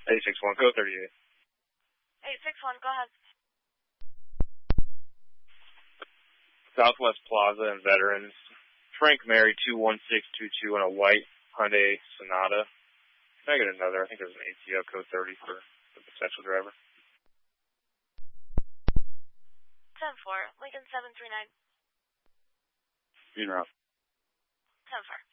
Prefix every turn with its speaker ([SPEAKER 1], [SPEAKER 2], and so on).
[SPEAKER 1] 861, go 38.
[SPEAKER 2] 861, go ahead.
[SPEAKER 1] Southwest Plaza and Veterans. Frank Mary 21622 in a white Hyundai Sonata. Can I get another? I think there's an ATO code 30 for the potential driver.
[SPEAKER 2] 10-4, Lincoln 739.
[SPEAKER 1] Being route.
[SPEAKER 2] 10-4.